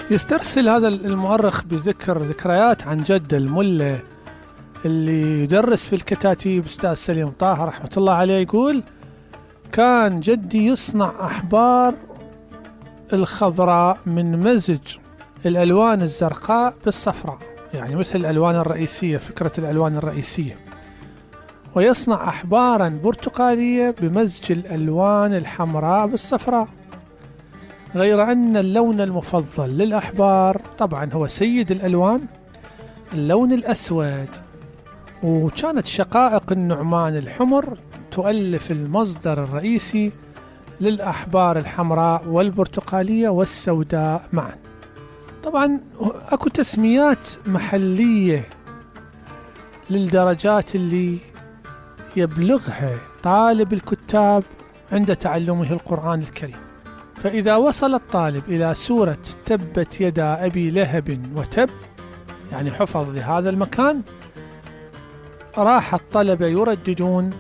يسترسل هذا المؤرخ بذكر ذكريات عن جد الملة اللي يدرس في الكتاتيب، أستاذ سليم طه رحمة الله عليه. يقول: كان جدي يصنع أحبار الخضراء من مزج الألوان الزرقاء بالصفراء، يعني مثل الألوان الرئيسية، فكرة الألوان الرئيسية، ويصنع أحبارا برتقالية بمزج الألوان الحمراء بالصفراء. غير أن اللون المفضل للأحبار طبعا هو سيد الألوان، اللون الأسود. وكانت شقائق النعمان الحمر تؤلف المصدر الرئيسي للأحبار الحمراء والبرتقالية والسوداء معا. طبعا أكو تسميات محلية للدرجات اللي يبلغها طالب الكتاب عند تعلمه القرآن الكريم. فإذا وصل الطالب إلى سورة تبت يدا أبي لهب وتب، يعني حفظ لهذا المكان، راح الطلبة يرددون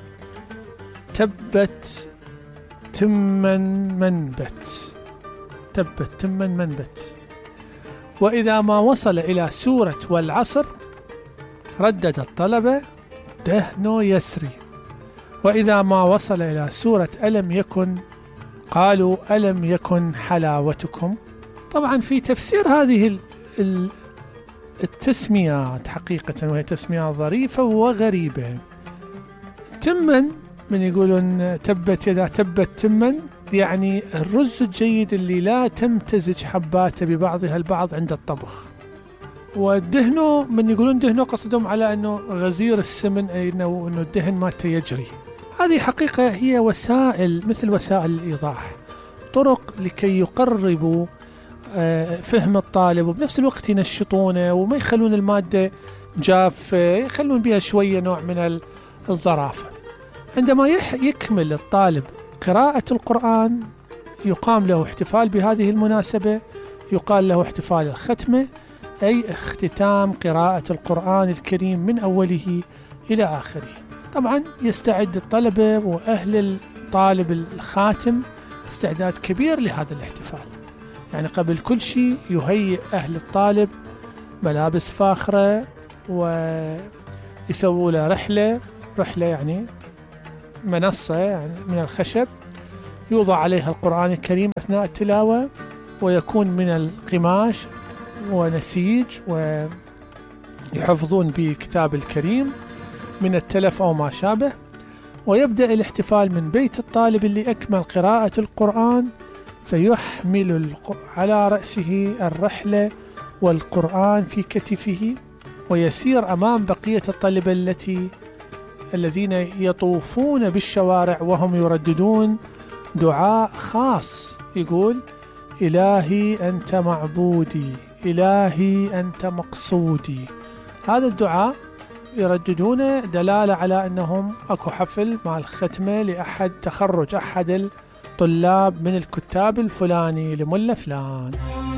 تبت تمن منبت، تبت تمن منبت. وإذا ما وصل إلى سورة والعصر ردد الطلبة دهن يسري. وإذا ما وصل إلى سورة ألم يكن قالوا ألم يكن حلاوتكم. طبعا في تفسير هذه التسميات حقيقة، وهي تسميات ظريفة وغريبة. تمن، من يقولون تبت يدا تبت تمن، يعني الرز الجيد اللي لا تمتزج حباته ببعضها البعض عند الطبخ. والدهنو، من يقولون دهنو قصدهم على أنه غزير السمن، أي أنه الدهن ما يجري. هذه حقيقة هي وسائل، مثل وسائل الإيضاح، طرق لكي يقربوا فهم الطالب، وبنفس الوقت ينشطونه وما يخلون المادة جافة، يخلون بها شوية نوع من الظرافة. عندما يكمل الطالب قراءة القرآن يقام له احتفال بهذه المناسبة، يقال له احتفال الختمة، أي اختتام قراءة القرآن الكريم من أوله إلى آخره. طبعا يستعد الطلبة وأهل الطالب الخاتم استعداد كبير لهذا الاحتفال. يعني قبل كل شيء يهيئ أهل الطالب ملابس فاخرة، ويسووا له رحلة يعني منصة يعني من الخشب يوضع عليها القرآن الكريم أثناء التلاوة، ويكون من القماش ونسيج، ويحفظون بكتاب الكريم من التلف أو ما شابه. ويبدأ الاحتفال من بيت الطالب اللي أكمل قراءة القرآن، فيحمل على رأسه الرحلة والقرآن في كتفه، ويسير أمام بقية الطلبة الذين يطوفون بالشوارع وهم يرددون دعاء خاص يقول: إلهي أنت معبودي، إلهي أنت مقصودي. هذا الدعاء يرددونه دلالة على أنهم أكو حفل مع الختمة لأحد تخرج أحد الطلاب من الكتاب الفلاني لملة فلان.